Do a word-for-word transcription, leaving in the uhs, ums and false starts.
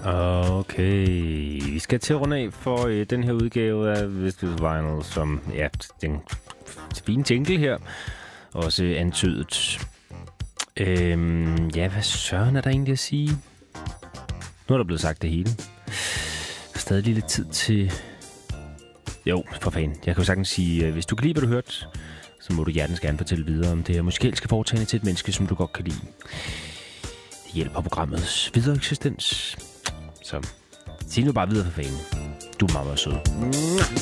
Okay, vi skal til at runde af for øh, den her udgave af Vestjysk Vinyl, som ja, den fine jingle her, også antydet. Øhm, ja, hvad søren er der egentlig at sige? Nu er der blevet sagt det hele. Der er stadig lidt tid til... Jo, for fanden. Jeg kan jo sagtens sige, øh, hvis du kan lide, hvad du hørte, så må du hjertens gerne fortælle videre om det her musikalske foretagende til et menneske, som du godt kan lide. Det hjælper programmets videre eksistens. Så sig nu bare videre for fanden. Du er meget, meget sød.